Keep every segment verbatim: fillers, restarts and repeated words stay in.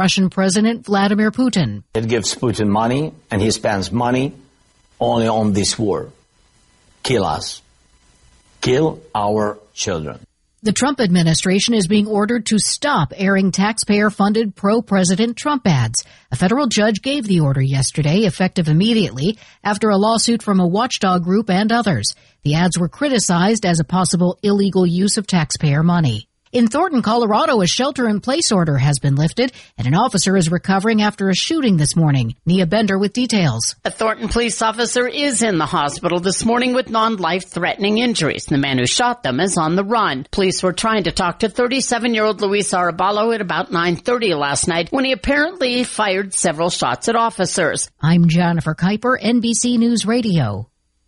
Russian President Vladimir Putin. It gives Putin money, and he spends money only on this war. Kill us. Kill our children. The Trump administration is being ordered to stop airing taxpayer-funded pro-President Trump ads. A federal judge gave the order yesterday, effective immediately, after a lawsuit from a watchdog group and others. The ads were criticized as a possible illegal use of taxpayer money. In Thornton, Colorado, a shelter-in-place order has been lifted, and an officer is recovering after a shooting this morning. Nia Bender with details. A Thornton police officer is in the hospital this morning with non-life-threatening injuries. The man who shot them is on the run. Police were trying to talk to thirty-seven-year-old Luis Arabalo at about nine thirty last night when he apparently fired several shots at officers. I'm Jennifer Kuiper, N B C News Radio.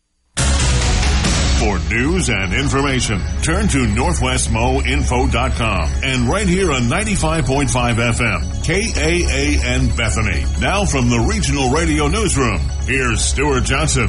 For news and information, turn to northwest mo info dot com and right here on ninety-five point five F M, K A A N Bethany. Now from the Regional Radio Newsroom, here's Stuart Johnson.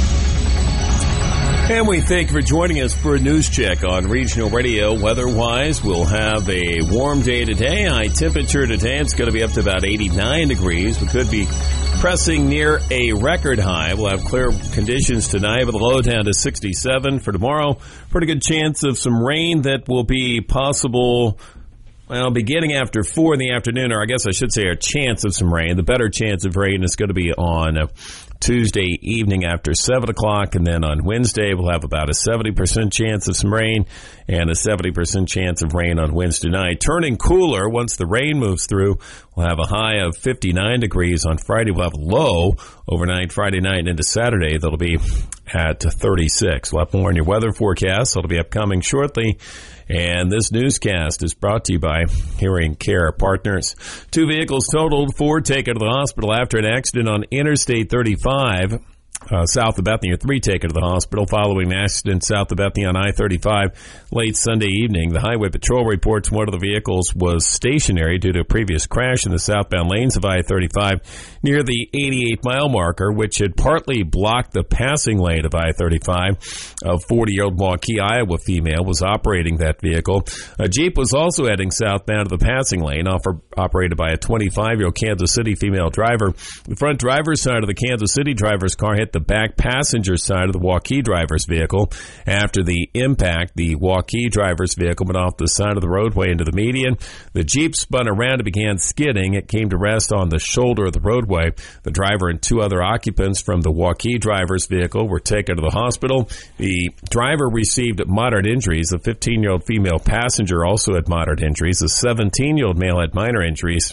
And we thank you for joining us for a news check on Regional Radio. Weather-wise, we'll have a warm day today. High temperature today, it's going to be up to about eighty-nine degrees. We could be pressing near a record high. We'll have clear conditions tonight with a low down to sixty-seven. For tomorrow, pretty good chance of some rain that will be possible, well, beginning after four in the afternoon, or I guess I should say a chance of some rain. The better chance of rain is going to be on uh, Tuesday evening after seven o'clock, and then on Wednesday we'll have about a seventy percent chance of some rain and a seventy percent chance of rain on Wednesday night. Turning cooler once the rain moves through. We'll have a high of fifty-nine degrees on Friday. We'll have a low overnight Friday night and into Saturday. That'll be at thirty-six. We'll have more in your weather forecast. That'll be upcoming shortly. And this newscast is brought to you by Hearing Care Partners. Two vehicles totaled, four taken to the hospital after an accident on Interstate thirty-five. Uh, south of Bethany, or three taken to the hospital following an accident south of Bethany on I thirty-five late Sunday evening. The Highway Patrol reports one of the vehicles was stationary due to a previous crash in the southbound lanes of I thirty-five near the eighty-eight mile marker, which had partly blocked the passing lane of I thirty-five. A forty-year-old Waukee, Iowa female was operating that vehicle. A Jeep was also heading southbound to the passing lane, offer, operated by a twenty-five-year-old Kansas City female driver. The front driver's side of the Kansas City driver's car hit the back passenger side of the Waukee driver's vehicle. After the impact, the Waukee driver's vehicle went off the side of the roadway into the median. The Jeep spun around and began skidding. It came to rest on the shoulder of the roadway. The driver and two other occupants from the Waukee driver's vehicle were taken to the hospital. The driver received moderate injuries. The fifteen-year-old female passenger also had moderate injuries. The seventeen-year-old male had minor injuries.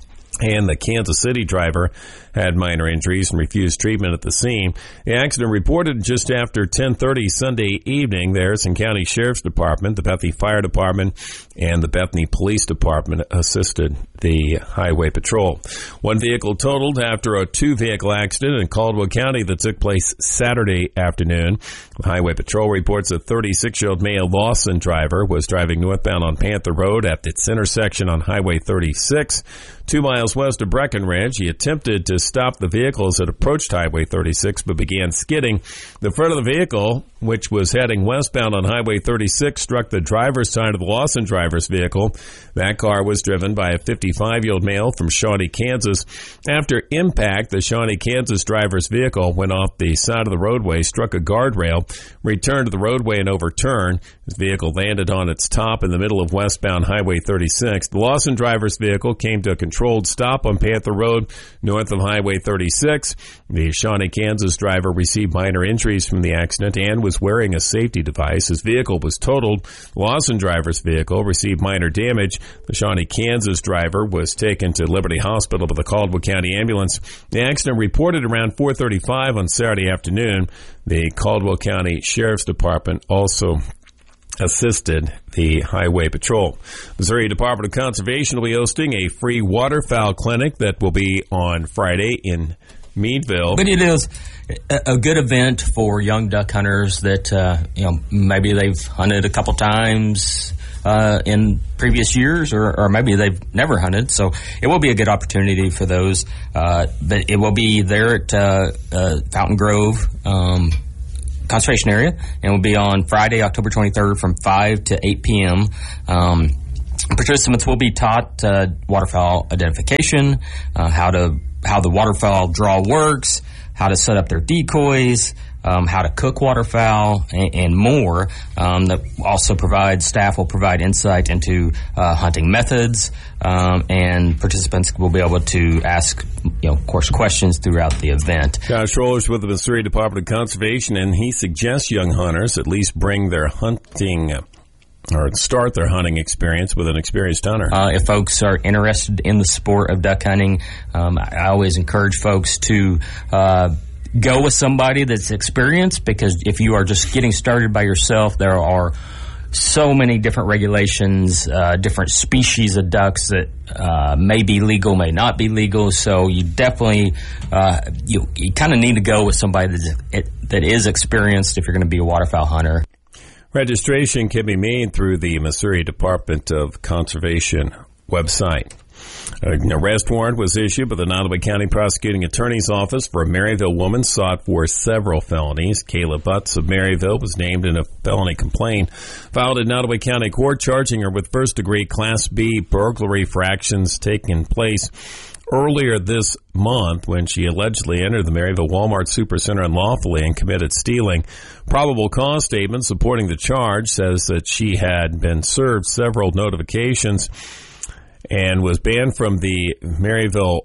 And the Kansas City driver had minor injuries and refused treatment at the scene. The accident reported just after ten thirty Sunday evening. The Harrison County Sheriff's Department, the Bethany Fire Department, and the Bethany Police Department assisted the Highway Patrol. One vehicle totaled after a two-vehicle accident in Caldwell County that took place Saturday afternoon. The Highway Patrol reports a thirty-six-year-old male Lawson driver was driving northbound on Panther Road at its intersection on Highway thirty-six. Two miles west of Breckenridge, he attempted to stop the vehicle as it approached Highway thirty-six, but began skidding. The front of the vehicle, which was heading westbound on Highway thirty-six, struck the driver's side of the Lawson driver's vehicle. That car was driven by a fifty-five-year-old male from Shawnee, Kansas. After impact, the Shawnee, Kansas driver's vehicle went off the side of the roadway, struck a guardrail, returned to the roadway and overturned. His vehicle landed on its top in the middle of westbound Highway thirty-six. The Lawson driver's vehicle came to a controlled stop on Panther Road, north of Highway thirty-six. The Shawnee, Kansas driver received minor injuries from the accident and was wearing a safety device. His vehicle was totaled. The Lawson driver's vehicle received minor damage. The Shawnee, Kansas driver was taken to Liberty Hospital with a Caldwell County ambulance. The accident reported around four thirty-five on Saturday afternoon. The Caldwell County Sheriff's Department also assisted the Highway Patrol. Missouri Department of Conservation will be hosting a free waterfowl clinic that will be on Friday in Meadville. But it is a good event for young duck hunters that, uh, you know, maybe they've hunted a couple times uh, in previous years, or, or maybe they've never hunted. So it will be a good opportunity for those. Uh, but it will be there at uh, uh, Fountain Grove um Conservation Area, and will be on Friday, October twenty-third from five to eight p.m. Um, Participants will be taught uh, waterfowl identification, uh, how to how the waterfowl draw works, how to set up their decoys, um, how to cook waterfowl, and, and more. Um, that also provides staff will provide insight into uh, hunting methods, um, and participants will be able to ask, you know, of course, questions throughout the event. Josh Rollers with the Missouri Department of Conservation, and he suggests young hunters at least bring their hunting or start their hunting experience with an experienced hunter. Uh, if folks are interested in the sport of duck hunting, um, I always encourage folks to uh, go with somebody that's experienced, because if you are just getting started by yourself, there are so many different regulations, uh, different species of ducks that uh, may be legal, may not be legal. So you definitely uh, you you kind of need to go with somebody that's, that is experienced if you're going to be a waterfowl hunter. Registration can be made through the Missouri Department of Conservation website. An arrest warrant was issued by the Nottaway County Prosecuting Attorney's Office for a Maryville woman sought for several felonies. Kayla Butts of Maryville was named in a felony complaint filed in Nottaway County Court, charging her with first-degree Class B burglary for actions taking place earlier this month when she allegedly entered the Maryville Walmart Supercenter unlawfully and committed stealing. Probable cause statement supporting the charge says that she had been served several notifications and was banned from the Maryville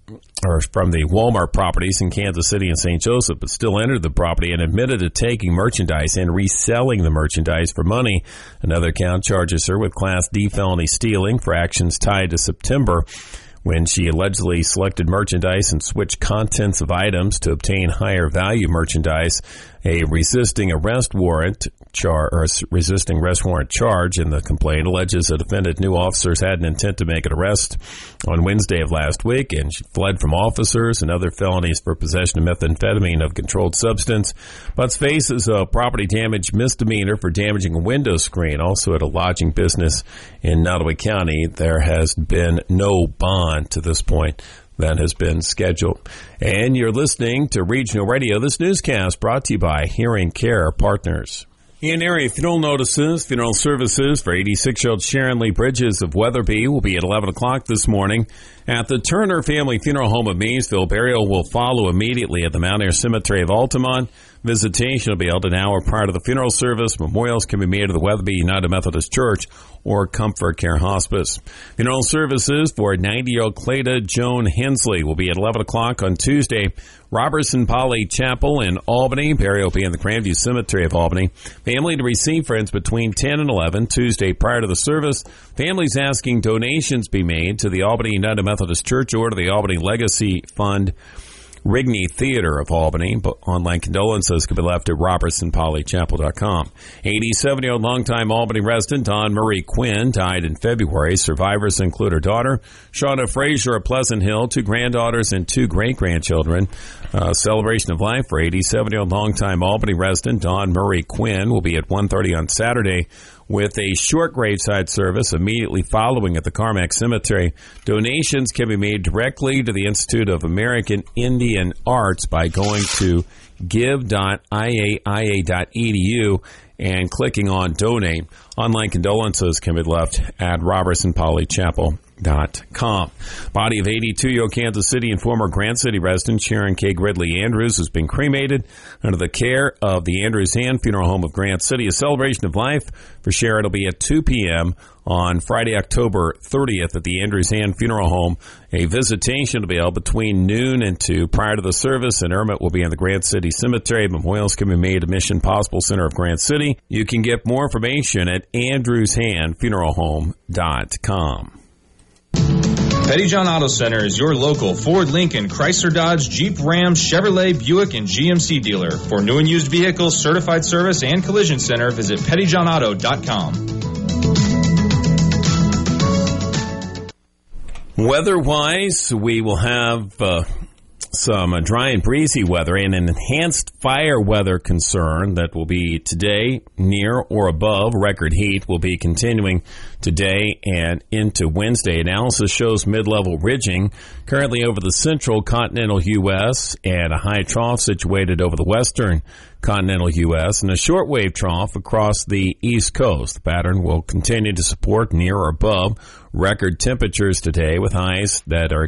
or from the Walmart properties in Kansas City and Saint Joseph, but still entered the property and admitted to taking merchandise and reselling the merchandise for money. Another count charges her with Class D felony stealing for actions tied to September, when she allegedly selected merchandise and switched contents of items to obtain higher value merchandise. A resisting arrest warrant char or resisting arrest warrant charge in the complaint alleges the defendant knew officers had an intent to make an arrest on Wednesday of last week, and she fled from officers, and other felonies for possession of methamphetamine of controlled substance. Butts faces a property damage misdemeanor for damaging a window screen. Also at a lodging business in Nottaway County, there has been no bond to this point that has been scheduled. And you're listening to Regional Radio. This newscast brought to you by Hearing Care Partners. In area funeral notices, funeral services for eighty-six-year-old Sharon Lee Bridges of Weatherby will be at eleven o'clock this morning at the Turner Family Funeral Home of Maysville. Burial will follow immediately at the Mount Air Cemetery of Altamont. Visitation will be held an hour prior to the funeral service. Memorials can be made at the Weatherby United Methodist Church or Comfort Care Hospice. Funeral services for ninety-year-old Cleda Joan Hensley will be at eleven o'clock on Tuesday. Robertson Poly Chapel in Albany. Burial will be in the Grandview Cemetery of Albany. Family to receive friends between ten and eleven Tuesday prior to the service. Families asking donations be made to the Albany United Methodist Church or to the Albany Legacy Fund, Rigney Theater of Albany. But online condolences can be left at robertson poly chapel dot com. eighty-seven-year-old longtime Albany resident Dawn Marie Quinn died in February. Survivors include her daughter, Shauna Frazier of Pleasant Hill, two granddaughters, and two great-grandchildren. Uh, celebration of life for eighty-seven-year-old longtime Albany resident Dawn Marie Quinn will be at one thirty on Saturday, with a short graveside service immediately following at the Carmack Cemetery. Donations can be made directly to the Institute of American Indian Arts by going to give dot I A I A dot E D U and clicking on Donate. Online condolences can be left at robertson poly chapel dot com. Body of eighty-two-year-old Kansas City and former Grant City resident Sharon K. Gridley Andrews has been cremated under the care of the Andrews Hand Funeral Home of Grant City. A celebration of life for Sharon will be at two p.m. on Friday, October thirtieth at the Andrews Hand Funeral Home. A visitation will be held between noon and two prior to the service, and Ermit will be in the Grant City Cemetery. Memorials can be made at Mission Possible Center of Grant City. You can get more information at andrews hand funeral home dot com. Pettyjohn Auto Center is your local Ford, Lincoln, Chrysler, Dodge, Jeep, Ram, Chevrolet, Buick, and G M C dealer. For new and used vehicles, certified service, and collision center, visit pettyjohn auto dot com. Weather-wise, we will have uh, some uh, dry and breezy weather and an enhanced fire weather concern that will be today near or above record heat will be continuing today and into Wednesday. Analysis shows mid-level ridging currently over the central continental U S and a high trough situated over the western continental U S and a shortwave trough across the East Coast. The pattern will continue to support near or above record temperatures today with highs that are